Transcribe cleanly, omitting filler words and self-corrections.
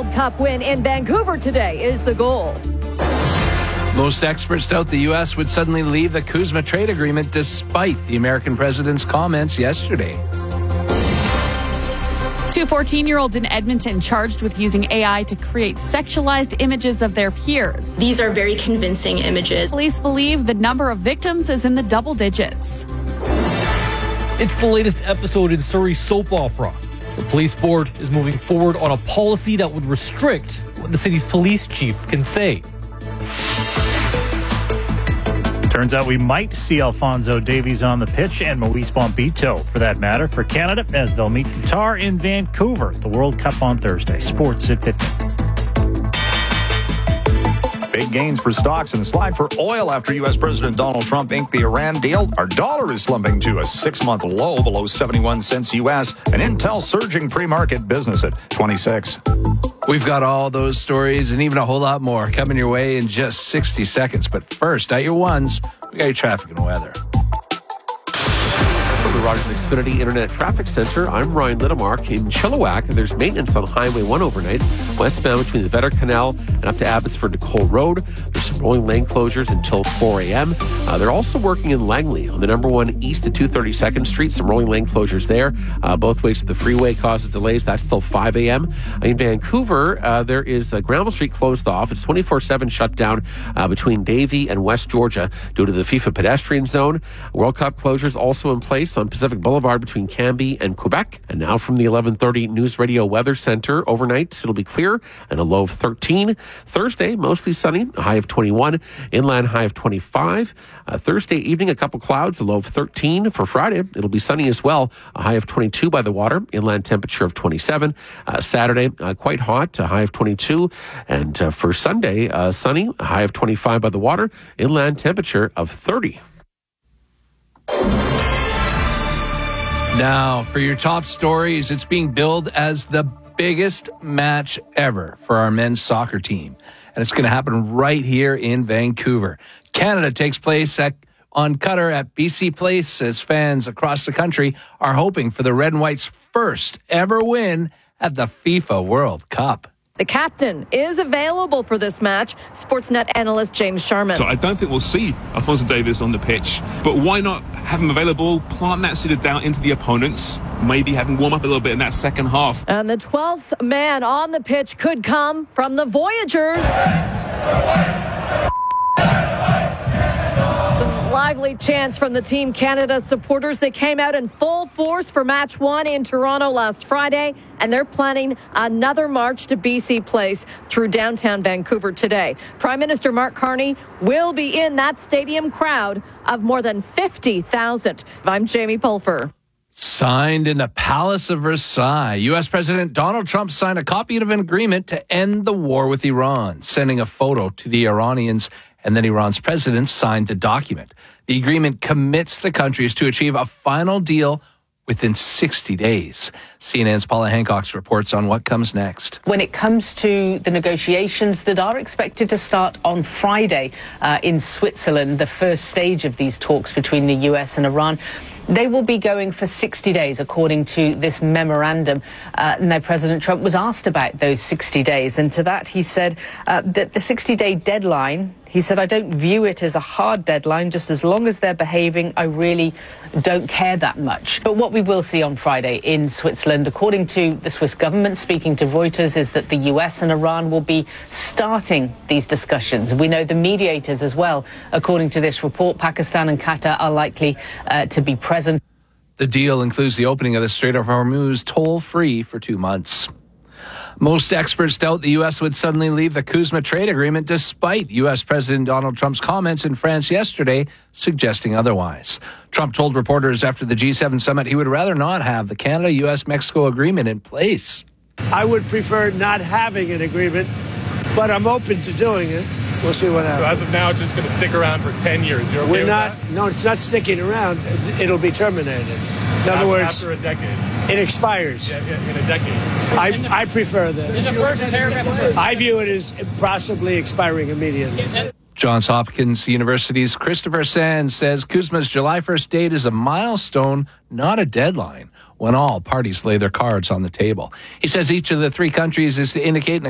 World Cup win in Vancouver today is the goal. Most experts doubt the U.S. would suddenly leave the CUSMA trade agreement despite the American president's comments yesterday. Two 14-year-olds in Edmonton charged with using AI to create sexualized images of their peers. These are very convincing images. Police believe the number of victims is in the double digits. It's the latest episode in Surrey's soap opera. The police board is moving forward on a policy that would restrict what the city's police chief can say. Turns out we might see Alphonso Davies on the pitch and Moise Bombito, for that matter, for Canada as they'll meet Qatar in Vancouver, the World Cup on Thursday. Sports at 15. Big gains for stocks and a slide for oil after U.S. President Donald Trump inked the Iran deal. Our dollar is slumping to a 6-month low below 71 cents U.S. And Intel surging pre-market business at 26. We've got all those stories and even a whole lot more coming your way in just 60 seconds. But first, at your ones, we got your traffic and weather. From the Rogers Xfinity Internet Traffic Center, I'm Ryan Littlemark. In Chilliwack, there's maintenance on Highway 1 overnight, westbound between the Vetter Canal and up to Abbotsford to Cole Road. There's some rolling lane closures until 4 a.m. They're also working in Langley on the number 1 east of 232nd Street. Some rolling lane closures there. Both ways to the freeway causes delays. That's till 5 a.m. In Vancouver, there is Granville Street closed off. It's 24/7 shut down between Davie and West Georgia due to the FIFA pedestrian zone. World Cup closures also in place on Pacific Boulevard between Cambie and Quebec. And now from the 11:30 News Radio Weather Center, overnight it'll be clear and a low of 13. Thursday, mostly sunny, a high of 21. Inland high of 25. Thursday evening, a couple clouds, a low of 13. For Friday, it'll be sunny as well, a high of 22 by the water. Inland temperature of 27. Saturday, quite hot, a high of 22. And for Sunday, sunny, a high of 25 by the water. Inland temperature of 30. Now, for your top stories, it's being billed as the biggest match ever for our men's soccer team. And it's going to happen right here in Vancouver. Canada takes place on Qatar at BC Place as fans across the country are hoping for the Red and White's first ever win at the FIFA World Cup. The captain is available for this match, Sportsnet analyst James Sharman. So I don't think we'll see Alphonso Davies on the pitch, but why not have him available, plant that seeded down into the opponents, maybe have him warm up a little bit in that second half. And the 12th man on the pitch could come from the Voyagers. Lively chants from the Team Canada supporters. They came out in full force for Match 1 in Toronto last Friday, and they're planning another march to BC Place through downtown Vancouver today. Prime Minister Mark Carney will be in that stadium crowd of more than 50,000. I'm Jamie Pulfer. Signed in the Palace of Versailles, U.S. President Donald Trump signed a copy of an agreement to end the war with Iran, sending a photo to the Iranians, and then Iran's president signed the document. The agreement commits the countries to achieve a final deal within 60 days. CNN's Paula Hancock reports on what comes next. When it comes to the negotiations that are expected to start on Friday in Switzerland, the first stage of these talks between the U.S. and Iran, they will be going for 60 days, according to this memorandum. Now, President Trump was asked about those 60 days, and to that he said that the 60-day deadline, he said, I don't view it as a hard deadline. Just as long as they're behaving, I really don't care that much. But what we will see on Friday in Switzerland, according to the Swiss government speaking to Reuters, is that the US and Iran will be starting these discussions. We know the mediators as well. According to this report, Pakistan and Qatar are likely to be present. The deal includes the opening of the Strait of Hormuz toll-free for 2 months. Most experts doubt the U.S. would suddenly leave the CUSMA trade agreement despite U.S. President Donald Trump's comments in France yesterday suggesting otherwise. Trump told reporters after the G7 summit he would rather not have the Canada-U.S.-Mexico agreement in place. I would prefer not having an agreement, but I'm open to doing it. We'll see what happens. So as of now, it's just going to stick around for 10 years. You're okay with that? No, it's not sticking around. It'll be terminated. In other words, after a decade. It expires. Yeah, in a decade. I prefer that. I view it as possibly expiring immediately. Johns Hopkins University's Christopher Sands says CUSMA's July 1st date is a milestone, not a deadline, when all parties lay their cards on the table. He says each of the three countries is to indicate an